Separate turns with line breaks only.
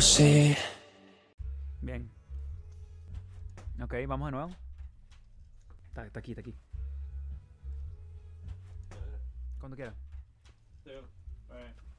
sé.
Bien. Ok, vamos de nuevo. Está aquí, está aquí. Cuando quiera.
Sí,